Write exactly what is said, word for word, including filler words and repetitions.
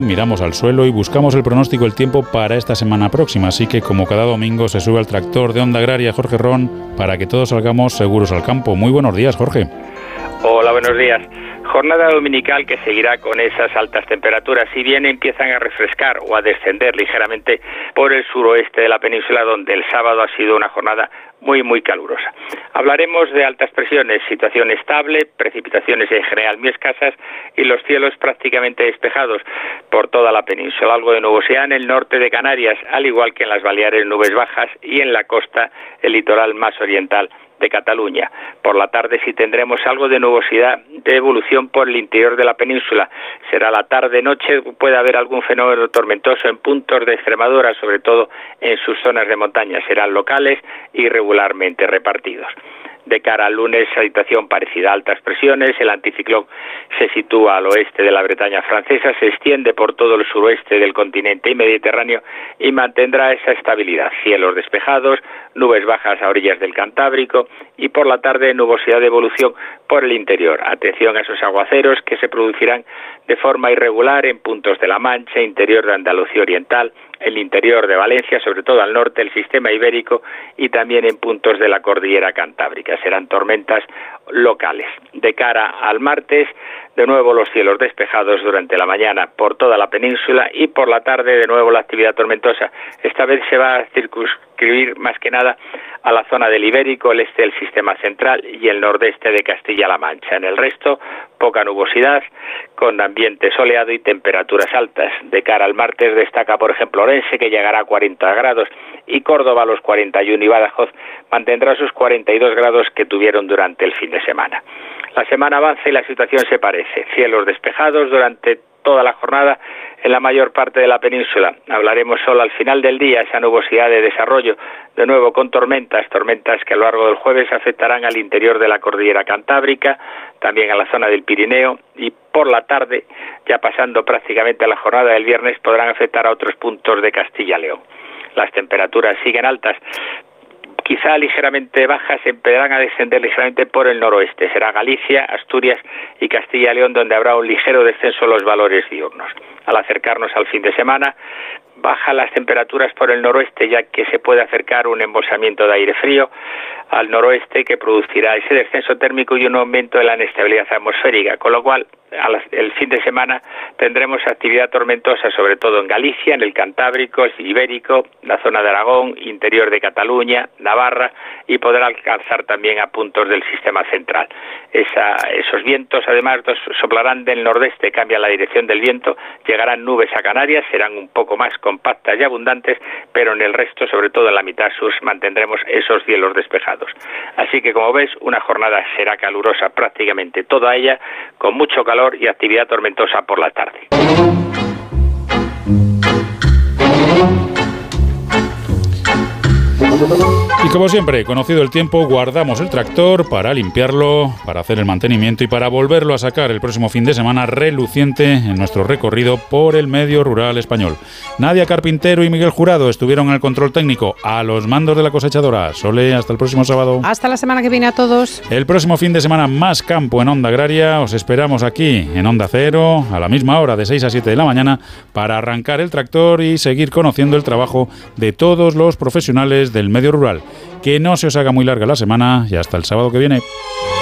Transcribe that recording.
Miramos al suelo y buscamos el pronóstico del tiempo para esta semana próxima, así que como cada domingo se sube al tractor de Onda Agraria Jorge Ron para que todos salgamos seguros al campo. Muy buenos días, Jorge. Hola, buenos días. Jornada dominical que seguirá con esas altas temperaturas, si bien empiezan a refrescar o a descender ligeramente por el suroeste de la península, donde el sábado ha sido una jornada muy, muy calurosa. Hablaremos de altas presiones, situación estable, precipitaciones en general muy escasas y los cielos prácticamente despejados por toda la península. Algo de nubosidad en el norte de Canarias, al igual que en las Baleares, nubes bajas, y en la costa, el litoral más oriental de Cataluña. Por la tarde sí tendremos algo de nubosidad de evolución por el interior de la península. Será la tarde-noche, puede haber algún fenómeno tormentoso en puntos de Extremadura, sobre todo en sus zonas de montaña. Serán locales y regularmente repartidos. De cara al lunes, situación parecida a altas presiones. El anticiclón se sitúa al oeste de la Bretaña francesa, se extiende por todo el suroeste del continente y Mediterráneo y mantendrá esa estabilidad. Cielos despejados, nubes bajas a orillas del Cantábrico y por la tarde nubosidad de evolución por el interior. Atención a esos aguaceros que se producirán de forma irregular en puntos de La Mancha, interior de Andalucía Oriental, el interior de Valencia, sobre todo al norte del sistema ibérico y también en puntos de la cordillera cantábrica. Serán tormentas locales. De cara al martes, de nuevo los cielos despejados durante la mañana por toda la península y por la tarde de nuevo la actividad tormentosa. Esta vez se va a circunscribir más que nada a la zona del Ibérico, el este del sistema central y el nordeste de Castilla-La Mancha. En el resto, poca nubosidad, con ambiente soleado y temperaturas altas. De cara al martes destaca, por ejemplo, Orense, que llegará a cuarenta grados, y Córdoba a los cuarenta y uno, y Badajoz mantendrá sus cuarenta y dos grados que tuvieron durante el fin de semana. La semana avanza y la situación se parece. Cielos despejados durante toda la jornada en la mayor parte de la península. Hablaremos solo al final del día, esa nubosidad de desarrollo, de nuevo con tormentas, tormentas que a lo largo del jueves afectarán al interior de la cordillera cantábrica, también a la zona del Pirineo, y por la tarde, ya pasando prácticamente a la jornada del viernes, podrán afectar a otros puntos de Castilla y León. Las temperaturas siguen altas, quizá ligeramente bajas, empezarán a descender ligeramente por el noroeste. Será Galicia, Asturias y Castilla y León donde habrá un ligero descenso en los valores diurnos. Al acercarnos al fin de semana, bajan las temperaturas por el noroeste, ya que se puede acercar un embolsamiento de aire frío al noroeste que producirá ese descenso térmico y un aumento de la inestabilidad atmosférica, con lo cual el fin de semana tendremos actividad tormentosa, sobre todo en Galicia, en el Cantábrico, el Ibérico, la zona de Aragón, interior de Cataluña, Navarra, y podrá alcanzar también a puntos del sistema central. Esa, esos vientos además soplarán del nordeste, cambia la dirección del viento, llegarán nubes a Canarias, serán un poco más compactas y abundantes, pero en el resto, sobre todo en la mitad sur, mantendremos esos cielos despejados. Así que, como ves, una jornada será calurosa prácticamente toda ella, con mucho calor y actividad tormentosa por la tarde. Y como siempre, conocido el tiempo, guardamos el tractor para limpiarlo, para hacer el mantenimiento y para volverlo a sacar el próximo fin de semana reluciente en nuestro recorrido por el medio rural español. Nadia Carpintero y Miguel Jurado estuvieron en el control técnico a los mandos de la cosechadora. Sole, hasta el próximo sábado. Hasta la semana que viene a todos. El próximo fin de semana más campo en Onda Agraria. Os esperamos aquí en Onda Cero a la misma hora de seis a siete de la mañana para arrancar el tractor y seguir conociendo el trabajo de todos los profesionales del medio rural. Que no se os haga muy larga la semana y hasta el sábado que viene.